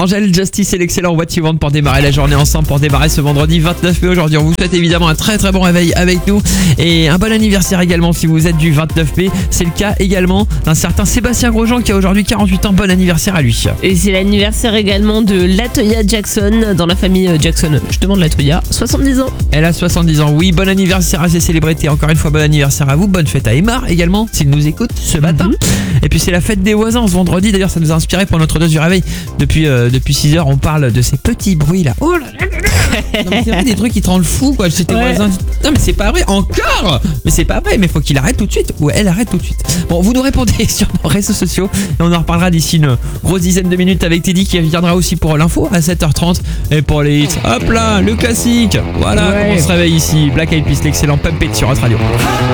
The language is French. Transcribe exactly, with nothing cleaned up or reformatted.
Angèle Justice et l'excellent What You Want pour démarrer la journée ensemble, pour démarrer ce vendredi vingt-neuf mai. Aujourd'hui, on vous souhaite évidemment un très très bon réveil avec nous et un bon anniversaire également si vous êtes du vingt-neuf mai. C'est le cas également d'un certain Sébastien Grosjean qui a aujourd'hui quarante-huit ans. Bon anniversaire à lui. Et c'est l'anniversaire également de Latoya Jackson dans la famille Jackson. Je demande Latoya, soixante-dix ans. Elle a soixante-dix ans, oui. Bon anniversaire à ces célébrités. Encore une fois, bon anniversaire à vous. Bonne fête à Emma également, s'il nous écoute ce matin. Mm-hmm. Et puis c'est la fête des voisins ce vendredi. D'ailleurs, ça nous a inspiré pour notre dose du réveil. Depuis, euh, depuis six heures, on parle de ces petits bruits là. Oh là là. Non, mais c'est vrai, des trucs qui te rendent fou quoi. Chez tes ouais. voisins. Non mais c'est pas vrai, encore. Mais c'est pas vrai, mais faut qu'il arrête tout de suite. Ou elle arrête tout de suite. Bon, vous nous répondez sur nos réseaux sociaux et on en reparlera d'ici une grosse dizaine de minutes avec Teddy qui reviendra aussi pour l'info à sept heures trente et pour les hits. Hop là, le classique. Voilà, ouais. Comment on se réveille ici. Black Eyed Peas, l'excellent Pump It sur Hot Radio.